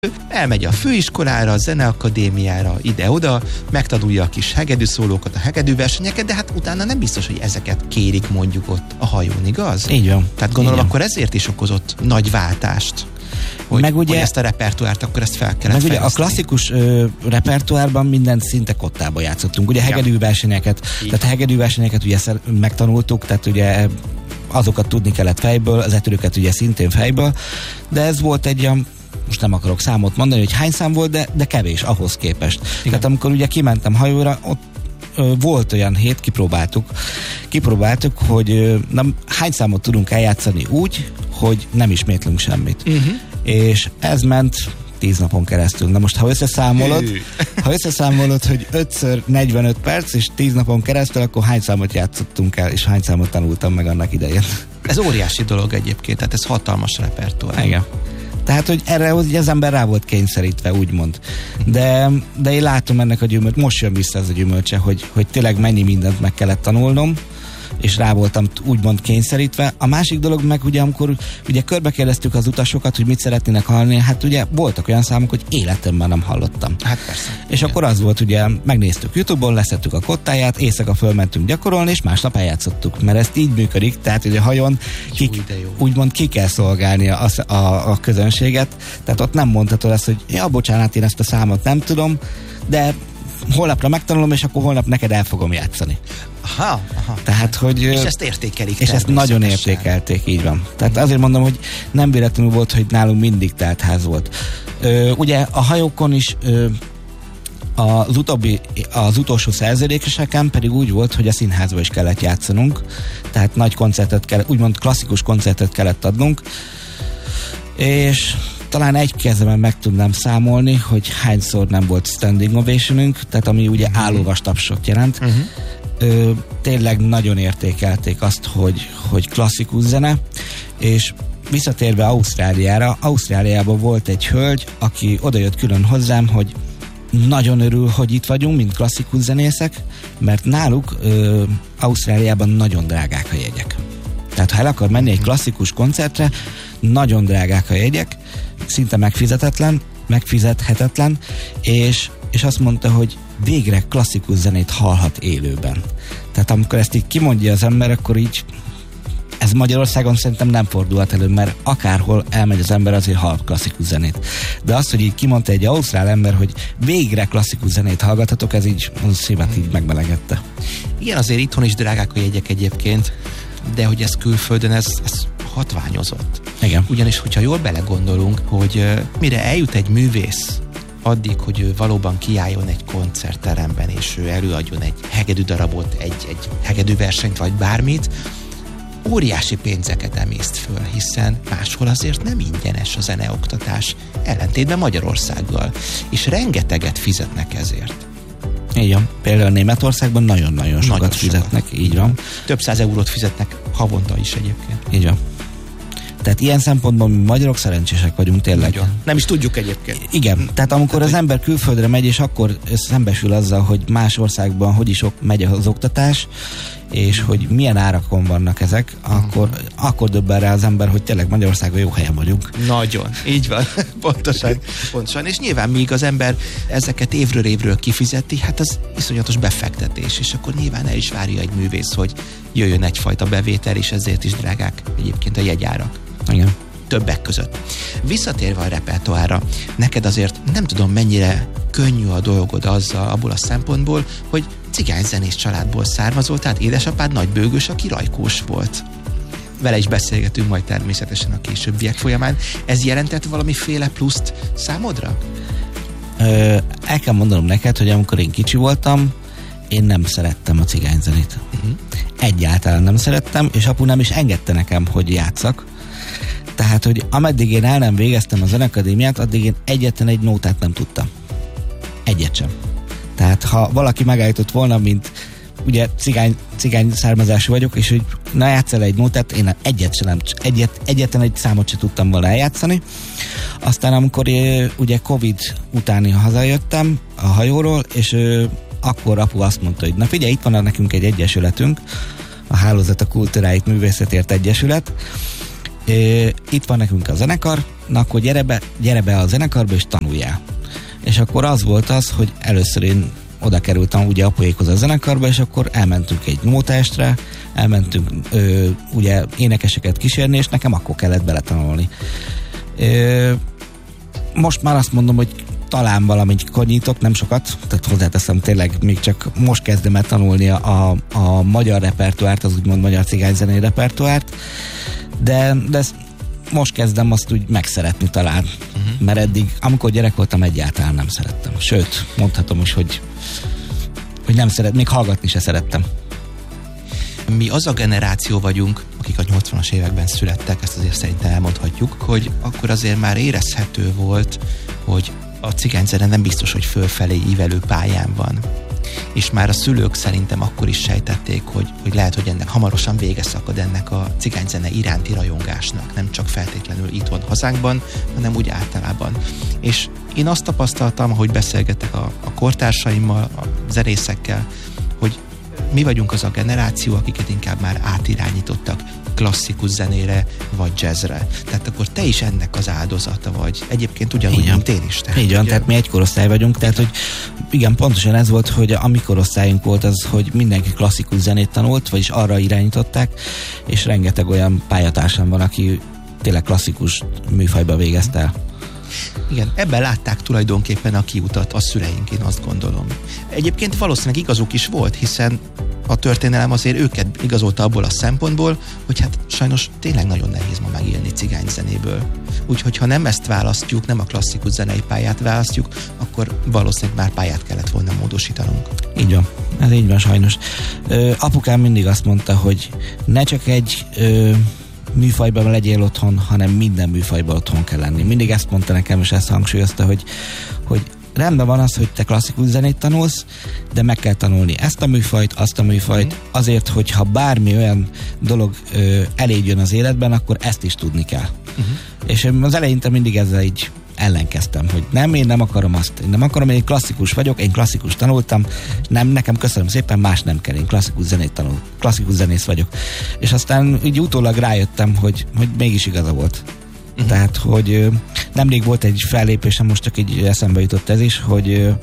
elmegy a főiskolára, a zeneakadémiára, ide-oda, megtanulja a kis hegedűszólókat, a hegedűversenyeket, de hát utána nem biztos, hogy ezeket kérik mondjuk ott a hajón, igaz? Így van. Tehát gondolom, akkor ezért is okozott nagy váltást. Hogy ezt a repertoárt, akkor ezt fel kellett fejleszteni. Ugye a klasszikus repertoárban mindent szinte kottába játszottunk. Ugye hegedűversenyeket, tehát hegedűversenyeket ugye megtanultuk, tehát ugye azokat tudni kellett fejből, az etőröket ugye szintén fejből, de ez volt egy olyan, most nem akarok számot mondani, hogy hány szám volt, de kevés ahhoz képest. Igen. Tehát amikor ugye kimentem hajóra, ott volt olyan hét, kipróbáltuk, hogy hány számot tudunk eljátszani úgy, hogy nem ismétlünk semmit. És ez ment 10 napon keresztül. Na most, ha összeszámolod, hogy 5x 45 perc, és 10 napon keresztül, akkor hány számot játszottunk el, és hány számot tanultam meg annak idején. Ez óriási dolog egyébként, tehát ez hatalmas repertoár. Igen. Tehát, hogy erre az ember rá volt kényszerítve, úgymond. De én látom ennek a gyümölcs, most jön vissza ez a gyümölcse, hogy tényleg mennyi mindent meg kellett tanulnom, és rá voltam úgymond kényszerítve. A másik dolog meg ugye, amikor ugye körbekérdeztük az utasokat, hogy mit szeretnének hallani, hát ugye voltak olyan számok, hogy életemben nem hallottam. Hát persze. És akkor az volt, ugye megnéztük YouTube-on, leszettük a kottáját, éjszaka fölmentünk gyakorolni, és másnap eljátszottuk. Mert ezt így működik, tehát ugye a hajón úgymond ki kell szolgálni a közönséget. Tehát ott nem mondhatod azt, hogy ja, bocsánat, én ezt a számot nem tudom, de holnapra megtanulom, és akkor holnap neked el fogom játszani. Aha. Tehát, hogy, és ezt értékelik. És ezt nagyon értékelték, így van. Tehát azért mondom, hogy nem véletlenül volt, hogy nálunk mindig teltház volt. Ugye a hajókon is az utolsó szerződéseken pedig úgy volt, hogy a színházba is kellett játszanunk, tehát nagy koncertet kellett, úgymond klasszikus koncertet kellett adnunk, és talán egy kezemben meg tudnám számolni, hogy hányszor nem volt standing ovationünk, tehát ami ugye állóvas tapsot jelent. Tényleg nagyon értékelték azt, hogy klasszikus zene, és visszatérve Ausztráliában volt egy hölgy, aki odajött külön hozzám, hogy nagyon örül, hogy itt vagyunk, mint klasszikus zenészek, mert náluk Ausztráliában nagyon drágák a jegyek. Tehát ha el akar menni egy klasszikus koncertre, nagyon drágák a jegyek, szinte megfizethetetlen, és azt mondta, hogy végre klasszikus zenét hallhat élőben. Tehát amikor ezt így kimondja az ember, akkor így ez Magyarországon szerintem nem fordulhat elő, mert akárhol elmegy az ember, azért hall klasszikus zenét. De az, hogy így kimondta egy ausztrál ember, hogy végre klasszikus zenét hallgathatok, ez így a szívet így megmelegette. Igen, azért itthon is drágák a jegyek egyébként, de hogy ez külföldön, ez hatványozott. Igen. Ugyanis, hogyha jól belegondolunk, hogy mire eljut egy művész addig, hogy ő valóban kiálljon egy koncertteremben, és ő előadjon egy hegedű darabot, egy hegedű versenyt, vagy bármit, óriási pénzeket emészt föl, hiszen máshol azért nem ingyenes a zeneoktatás, ellentétben Magyarországgal, és rengeteget fizetnek ezért. Így van. Például Németországban nagyon-nagyon sokat fizetnek, így van. Több 100 eurót fizetnek havonta is egyébként. Így van. Tehát ilyen szempontból mi magyarok szerencsések vagyunk tényleg. Nagyon. Nem is tudjuk egyébként. Igen, tehát amikor az ember külföldre megy, és akkor szembesül azzal, hogy más országban hogy is megy az oktatás, és hogy milyen árakon vannak ezek, akkor döbben rá az ember, hogy tényleg Magyarországon jó helyen vagyunk. Nagyon, így van, pontosan. És nyilván míg az ember ezeket évről évről kifizeti, hát az iszonyatos befektetés, és akkor nyilván el is várja egy művész, hogy jöjjön egyfajta bevétel, és ezért is drágák egyébként a jegyárak. Igen. Többek között. Visszatérve a repertoárra, neked azért nem tudom mennyire könnyű a dolgod abból a szempontból, hogy cigányzenész családból származol, tehát édesapád nagybőgős, aki rajkós volt. Vele is beszélgetünk majd természetesen a későbbiek folyamán. Ez jelentett valamiféle pluszt számodra? El kell mondanom neked, hogy amikor én kicsi voltam, én nem szerettem a cigányzenét. Egyáltalán nem szerettem, és apu nem is engedte nekem, hogy játszak. Tehát, hogy ameddig én el nem végeztem a zenekadémiát, addig én egyetlen egy nótát nem tudtam. Egyet sem. Tehát, ha valaki megállított volna, mint ugye cigány származású vagyok, és hogy na játsszál egy nótát, én egyetlen egy számot sem tudtam volna eljátszani. Aztán, amikor ugye Covid utáni hazajöttem a hajóról, és akkor apu azt mondta, hogy na figyelj, itt van nekünk egy egyesületünk, a Hálózat a Kultúráit Művészetért Egyesület, itt van nekünk a zenekar, na akkor gyere be a zenekarba és tanuljál. És akkor az volt az, hogy először én oda kerültem ugye apuékhoz a zenekarba, és akkor elmentünk egy nótaestre, elmentünk ugye énekeseket kísérni, és nekem akkor kellett beletanulni. Most már azt mondom, hogy talán valamit konyítok, nem sokat, tehát hozzáteszem, tényleg még csak most kezdem el tanulni a magyar repertoárt, az úgymond magyar cigányzenei repertoárt, de ezt most kezdem azt úgy megszeretni talán, mert eddig, amikor gyerek voltam, egyáltalán nem szerettem. Sőt, mondhatom is, hogy nem még hallgatni se szerettem. Mi az a generáció vagyunk, akik a 80-as években születtek, ezt azért szerintem elmondhatjuk, hogy akkor azért már érezhető volt, hogy a cigányzene nem biztos, hogy fölfelé ívelő pályán van. És már a szülők szerintem akkor is sejtették, hogy lehet, hogy ennek hamarosan vége szakad ennek a cigányzene iránti rajongásnak, nem csak feltétlenül itthon hazánkban, hanem úgy általában. És én azt tapasztaltam, hogy beszélgetek a kortársaimmal, a zenészekkel, hogy mi vagyunk az a generáció, akiket inkább már átirányítottak klasszikus zenére, vagy jazzre. Tehát akkor te is ennek az áldozata vagy. Egyébként ugyanúgy, mint én is. Így van, tehát mi egy korosztály vagyunk, tehát hogy igen, pontosan ez volt, hogy a mi korosztályunk volt az, hogy mindenki klasszikus zenét tanult, vagyis arra irányították, és rengeteg olyan pályatársam van, aki tényleg klasszikus műfajba végezte el. Igen, ebben látták tulajdonképpen a kiutat a szüleink, én azt gondolom. Egyébként valószínűleg igazuk is volt, hiszen a történelem azért őket igazolta abból a szempontból, hogy hát sajnos tényleg nagyon nehéz ma megélni cigányzenéből. Úgyhogy ha nem ezt választjuk, nem a klasszikus zenei pályát választjuk, akkor valószínűleg már pályát kellett volna módosítanunk. Így van, ez így van sajnos. Apukám mindig azt mondta, hogy ne csak egy műfajban legyél otthon, hanem minden műfajban otthon kell lenni. Mindig ezt mondta nekem, és ezt hangsúlyozta, hogy rendben van az, hogy te klasszikus zenét tanulsz, de meg kell tanulni ezt a műfajt, azt a műfajt, azért, hogyha bármi olyan dolog eléd jön az életben, akkor ezt is tudni kell. És az eleinte mindig ezzel így ellenkeztem, hogy én nem akarom azt, én nem akarom, én klasszikus vagyok, én klasszikus tanultam, nekem köszönöm szépen, más nem kell, én klasszikus zenész vagyok. És aztán így utólag rájöttem, hogy mégis igaza volt. Tehát, hogy nemrég volt egy fellépésem, most csak így eszembe jutott ez is, hogy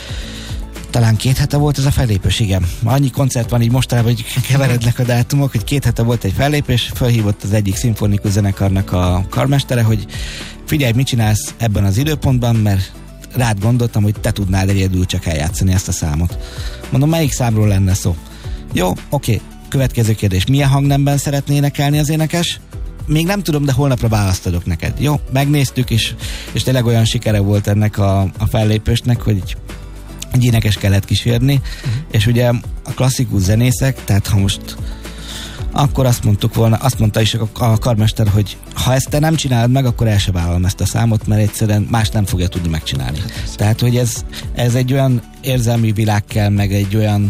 talán 2 hete volt ez a fellépés, igen. Annyi koncert van így mostanában, hogy keverednek a dátumok, hogy 2 hete volt egy fellépés, felhívott az egyik szimfonikus zenekarnak a karmestere, hogy figyelj, mit csinálsz ebben az időpontban, mert rád gondoltam, hogy te tudnál egyedül csak eljátszani ezt a számot. Mondom, melyik számról lenne szó? Jó, oké. Következő kérdés, milyen hangnemben szeretné énekelni az énekes? Még nem tudom, de holnapra választ adok neked. Jó, megnéztük, és tényleg olyan sikere volt ennek a fellépésnek, hogy egy énekes kellett kísérni, és ugye a klasszikus zenészek, tehát ha most akkor azt mondta is a karmester, hogy ha ezt te nem csinálod meg, akkor el se vállalom ezt a számot, mert egyszerűen más nem fogja tudni megcsinálni. Tehát, hogy ez egy olyan érzelmi világ kell, meg egy olyan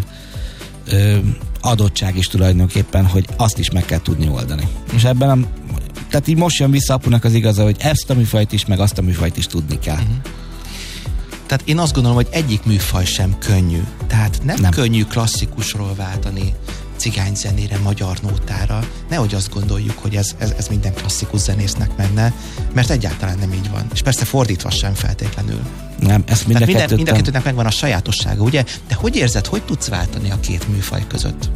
adottság is tulajdonképpen, hogy azt is meg kell tudni oldani. És ebben tehát így most jön vissza apunak az igaza, hogy ezt a műfajt is, meg azt a műfajt is tudni kell. Tehát én azt gondolom, hogy egyik műfaj sem könnyű. Tehát nem könnyű klasszikusról váltani cigányzenére, magyar nótára. Nehogy azt gondoljuk, hogy ez minden klasszikus zenésznek menne, mert egyáltalán nem így van. És persze fordítva sem feltétlenül. Nem, ezt mind a kettőnek megvan a sajátossága, ugye? De hogy érzed, hogy tudsz váltani a két műfaj között?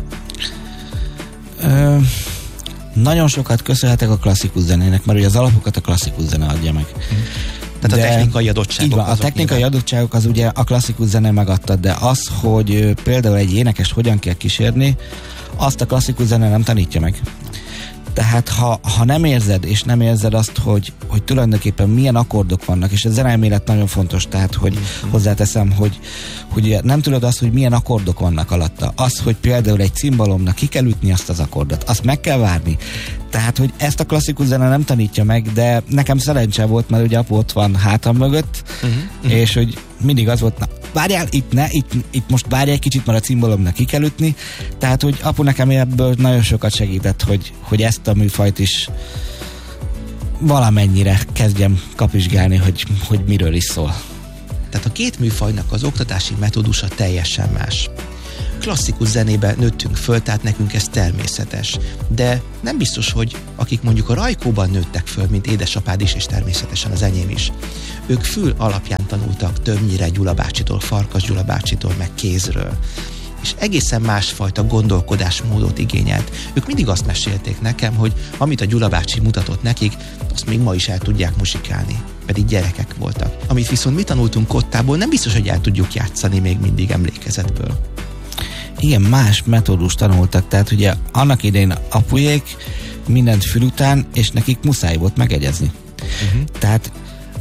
Nagyon sokat köszönhetek a klasszikus zenének, mert ugye az alapokat a klasszikus zene adja meg. Tehát a technikai adottságok. Így van, a technikai adottságok az ugye a klasszikus zene megadta, de az, hogy például egy énekest hogyan kell kísérni, azt a klasszikus zene nem tanítja meg. Tehát ha nem érzed, és nem érzed azt, hogy tulajdonképpen milyen akkordok vannak, és a zeneelmélet nagyon fontos, tehát hogy hozzáteszem, hogy nem tudod azt, hogy milyen akkordok vannak alatta. Az, hogy például egy cimbalomnak ki kell ütni azt az akkordot, azt meg kell várni. Tehát, hogy ezt a klasszikus zene nem tanítja meg, de nekem szerencse volt, mert ugye apu ott van hátam mögött, és hogy mindig az volt, na, várjál, itt most várjál egy kicsit, mert a cimbalomnak ki kell ütni. Tehát, hogy apu nekem ebből nagyon sokat segített, hogy ezt a műfajt is valamennyire kezdjem kapizsgálni, hogy miről is szól. Tehát a két műfajnak az oktatási metódusa teljesen más. klasszikus zenébe nőttünk föl, tehát nekünk ez természetes. De nem biztos, hogy akik mondjuk a Rajkóban nőttek föl, mint édesapád is, és természetesen az enyém is, ők fül alapján tanultak többnyire Gyula bácsitól, Farkas Gyula bácsitól, meg kézről. És egészen másfajta gondolkodásmódot igényelt. Ők mindig azt mesélték nekem, hogy amit a Gyula bácsi mutatott nekik, azt még ma is el tudják muzsikálni, pedig gyerekek voltak. Amit viszont mi tanultunk kottából, nem biztos, hogy el tudjuk játszani még mindig emlékezetből. Igen, más metódust tanultak, tehát ugye annak idején apujék mindent fül után, és nekik muszáj volt megegyezni. Tehát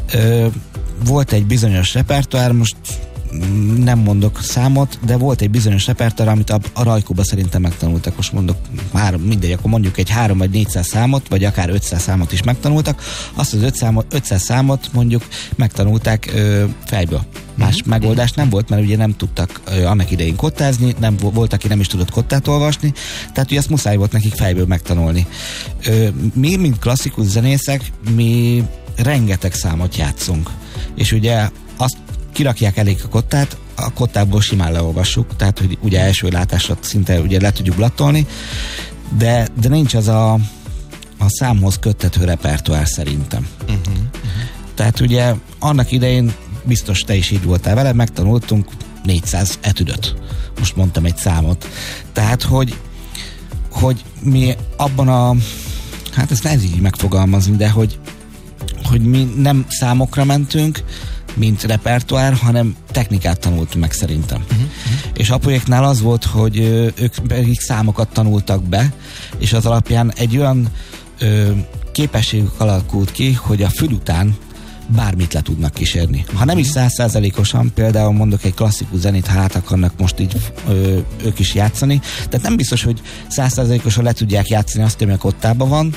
volt egy bizonyos repertoár, most nem mondok számot, de volt egy bizonyos repertoár, amit a Rajkóba szerintem megtanultak. Most mondok mindegy, akkor mondjuk egy 3 vagy 400 számot, vagy akár 500 számot is megtanultak. Azt az 500 számot mondjuk megtanulták fejből. Más megoldás nem volt, mert ugye nem tudtak annak idején kottázni, nem volt, aki nem is tudott kottát olvasni, tehát ugye ezt muszáj volt nekik fejből megtanulni. Mi, mint klasszikus zenészek, mi rengeteg számot játszunk. És ugye azt kirakják elég a kottát, a kottából simán leolvassuk, tehát hogy ugye első látásra szinte ugye le tudjuk blattolni, de nincs az a számhoz köttető repertoár szerintem. Tehát ugye annak idején biztos te is így voltál vele, megtanultunk 400 etüdöt. Most mondtam egy számot. Tehát, hogy mi abban hát ezt nehéz így megfogalmazni, de hogy mi nem számokra mentünk, mint repertoár, hanem technikát tanultunk meg szerintem. És apujéknál az volt, hogy ők pedig számokat tanultak be, és az alapján egy olyan képességük alakult ki, hogy a fül után bármit le tudnak kísérni. Ha nem is 100%-osan, például mondok egy klasszikus zenét, hát akarnak most így ők is játszani, tehát nem biztos, hogy 100%-osan le tudják játszani azt, ami a kottában van,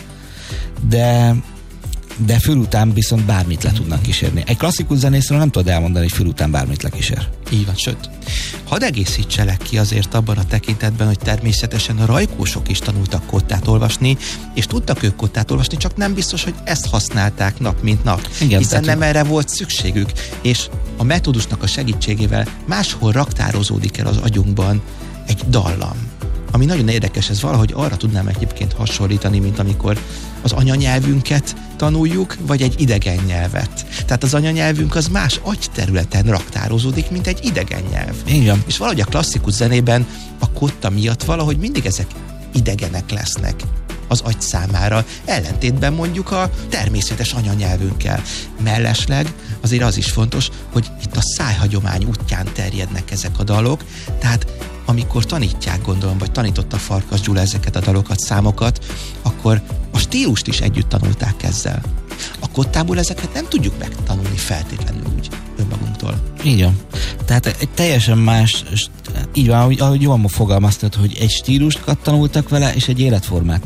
de fül után viszont bármit le tudnak kísérni. Egy klasszikus zenészről nem tudod elmondani, hogy fül után bármit lekísér. Így van, sőt. Hadd egészítselek ki azért abban a tekintetben, hogy természetesen a rajkósok is tanultak kottát olvasni, és tudtak ők kottát olvasni, csak nem biztos, hogy ezt használták nap mint nap. Igen, hiszen nem erre volt szükségük, és a metódusnak a segítségével máshol raktározódik el az agyunkban egy dallam. Ami nagyon érdekes, ez valahogy arra tudnám egyébként hasonlítani, mint amikor az anyanyelvünket tanuljuk, vagy egy idegen nyelvet. Tehát az anyanyelvünk az más agyterületen raktározódik, mint egy idegen nyelv. Igen. És valahogy a klasszikus zenében a kotta miatt valahogy mindig ezek idegenek lesznek az agy számára, ellentétben mondjuk a természetes anyanyelvünkkel. Mellesleg azért az is fontos, hogy itt a szájhagyomány útján terjednek ezek a dalok, tehát amikor tanítják, gondolom, vagy tanította Farkas Gyula ezeket a dalokat, számokat, akkor a stílust is együtt tanulták ezzel. A kottából ezeket nem tudjuk megtanulni feltétlenül úgy önmagunktól. Így van. Tehát egy teljesen más, így van, ahogy jól fogalmaztad, hogy egy stílust tanultak vele, és egy életformát.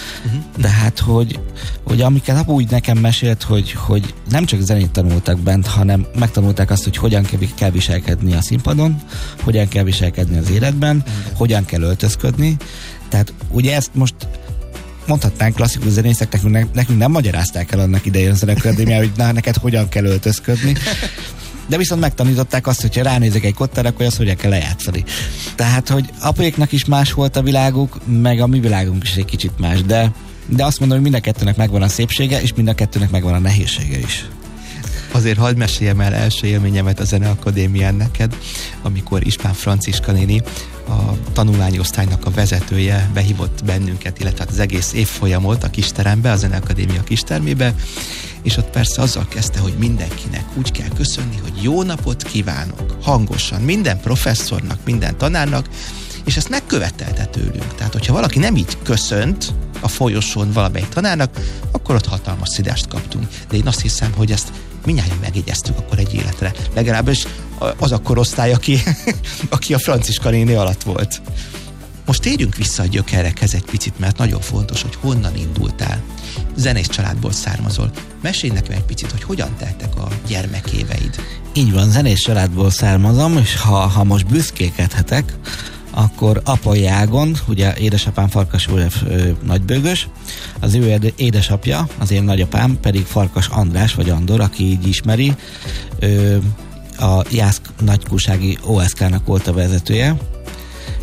De hát, hogy amiket apu úgy nekem mesélt, hogy nem csak zenét tanultak bent, hanem megtanulták azt, hogy hogyan kell viselkedni a színpadon, hogyan kell viselkedni az életben, hogyan kell öltözködni. Tehát ugye ezt most mondhatnánk klasszikus zenészek, nekünk nem magyarázták el annak idején a Zeneakadémián, hogy neked hogyan kell öltözködni. De viszont megtanították azt, hogyha ránézek egy kottára, akkor azt hogyan kell lejátszani. Tehát, hogy apuéknak is más volt a világuk, meg a mi világunk is egy kicsit más, de azt mondom, hogy mind a kettőnek megvan a szépsége, és mind a kettőnek megvan a nehézsége is. Azért hadd meséljem el első élményemet a Zeneakadémián neked, amikor Ispán Franciska néni, a tanulmányosztálynak a vezetője behívott bennünket, illetve az egész évfolyamot a kisterembe, a Zeneakadémia kistermébe, és ott persze azzal kezdte, hogy mindenkinek úgy kell köszönni, hogy jó napot kívánok, hangosan, minden professzornak, minden tanárnak, és ezt megkövetelte tőlünk. Tehát, hogyha valaki nem így köszönt a folyosón valamelyik tanárnak, akkor ott hatalmas szidást kaptunk. De én azt hiszem, hogy ezt mindnyájan megjegyeztük akkor egy életre. Legalábbis az a korosztály, aki a Franciska néni alatt volt. Most térjünk vissza a gyökerekhez egy picit, mert nagyon fontos, hogy honnan indultál. Zenész családból származol. Mesélj nekem egy picit, hogy hogyan teltek a gyermekéveid. Így van, zenész családból származom, és ha most büszkékedhetek, akkor apai ágon, ugye édesapám Farkas József nagybőgös, az ő édesapja, az én nagyapám pedig Farkas András, vagy Andor, aki így ismeri, a Jászk nagykúsági OSK-nak volt a vezetője,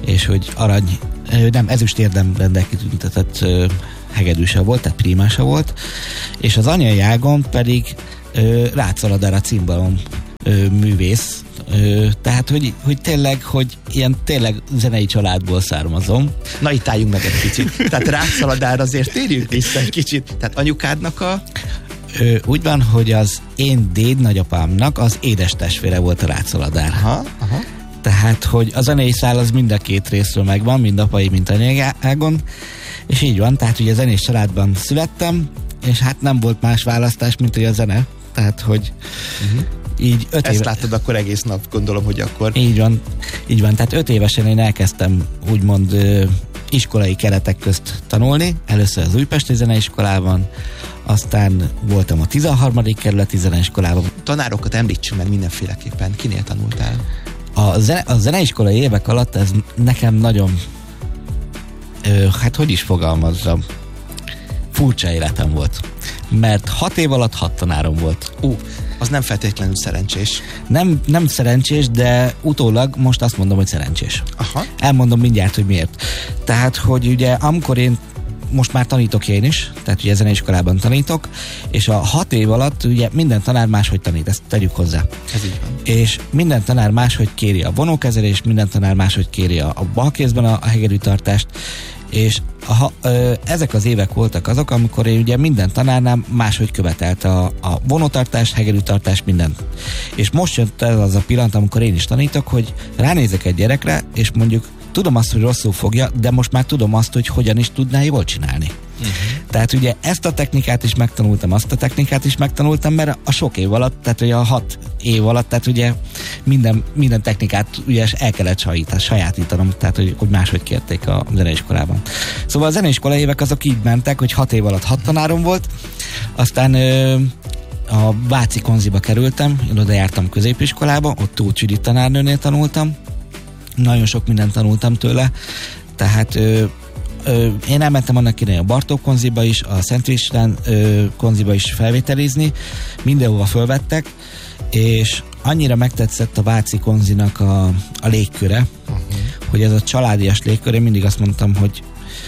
és hogy ezüst érdemrendel kitüntetett hegedűse volt, tehát primása volt, és az anyai ágon pedig Rácz Aladár a cimbalom művész, tehát hogy tényleg zenei családból származom. Na itt álljunk meg egy kicsit. Tehát Rácz Aladár azért térjünk vissza egy kicsit. Tehát anyukádnak úgy van, hogy az én déd nagyapámnak az édes testvére volt a Rácz Aladár. Aha. Tehát, hogy a zenei szál az mind a két részről megvan, mind apai, mind anyai ágon, és így van, tehát ugye a zenés családban születtem, és hát nem volt más választás, mint hogy a zene. Tehát, hogy így 5 Ezt láttad akkor egész nap, gondolom, hogy akkor... Így van, tehát 5 évesen én elkezdtem úgymond iskolai keretek közt tanulni, először az Újpesti Zeneiskolában, aztán voltam a 13. kerületi zeneiskolában. Tanárokat említsünk meg mindenféleképpen. Kinél tanultál? A zeneiskolai évek alatt ez nekem nagyon, hát hogy is fogalmazzam, furcsa életem volt. Mert 6 év alatt 6 tanárom volt. Az nem feltétlenül szerencsés. Nem szerencsés, de utólag most azt mondom, hogy szerencsés. Aha. Elmondom mindjárt, hogy miért. Tehát, hogy ugye amikor én most már tanítok én is, tehát ugye zeneiskolában tanítok, és a 6 év alatt ugye minden tanár máshogy tanít, ezt tegyük hozzá. Ez így van. És minden tanár máshogy kéri a vonókezelést, minden tanár máshogy kéri a balkézben a hegedűtartást, és ezek az évek voltak azok, amikor én ugye minden tanárnál máshogy követelte a vonótartást, hegedűtartást, mindent. És most jött ez az a pillanat, amikor én is tanítok, hogy ránézek egy gyerekre, és mondjuk tudom azt, hogy rosszul fogja, de most már tudom azt, hogy hogyan is tudná jól csinálni. Tehát ugye ezt a technikát is megtanultam, azt a technikát is megtanultam, mert a sok év alatt, tehát ugye a 6 év alatt, tehát ugye minden technikát ugye el kellett sajátítanom, tehát hogy máshogy kérték a zeneiskolában. Szóval a zeneiskola évek azok így mentek, hogy 6 év alatt 6 tanárom volt, aztán a Váci Konziba kerültem, én oda jártam középiskolába, ott Tóth Judit tanárnőnél tanultam, nagyon sok mindent tanultam tőle, tehát én elmentem annak idején a Bartók Konziba is, a Szent István Konziba is felvételizni, mindenhova fölvettek, és annyira megtetszett a Váci Konzinak a légköre, hogy ez a családias légkör, én mindig azt mondtam, hogy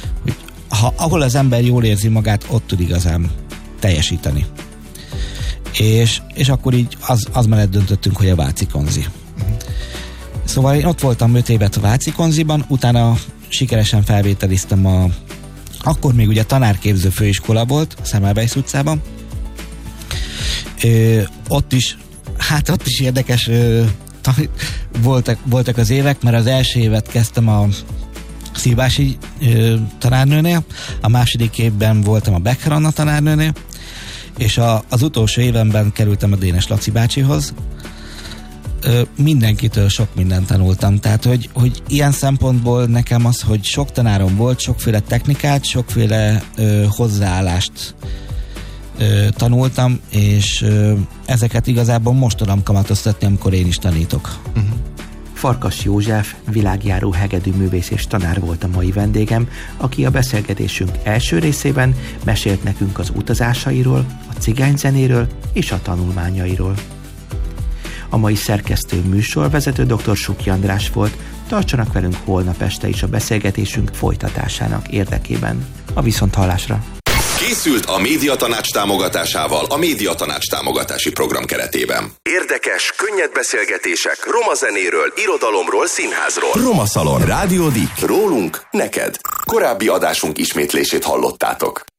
ahol az ember jól érzi magát, ott tud igazán teljesíteni. És akkor így az mellett döntöttünk, hogy a Váci Konzi. Szóval én ott voltam 5 évet a Váci Konziban, utána sikeresen felvételiztem akkor még ugye tanárképző főiskola volt, a Semmelweis utcában. Ott is érdekes voltak az évek, mert az első évet kezdtem a Szilvási tanárnőnél, a második évben voltam a Becker Anna tanárnőnél, és az utolsó évenben kerültem a Dénes Laci bácsihoz. Mindenkitől sok mindent tanultam, tehát hogy ilyen szempontból nekem az, hogy sok tanárom volt, sokféle technikát, sokféle hozzáállást tanultam, és ezeket igazából most tudom kamatoztatni, amikor én is tanítok. Farkas József, világjáró hegedűművész és tanár volt a mai vendégem, aki a beszélgetésünk első részében mesélt nekünk az utazásairól, a cigányzenéről és a tanulmányairól. A mai szerkesztő műsorvezető dr. Suky András volt, tartsanak velünk holnap este is a beszélgetésünk folytatásának érdekében. A viszonthallásra! Készült a Médiatanács támogatásával a Médiatanács támogatási program keretében. Érdekes, könnyed beszélgetések roma zenéről, irodalomról, színházról. Roma Szalon. Rádió Dik. Rólunk, neked. Korábbi adásunk ismétlését hallottátok.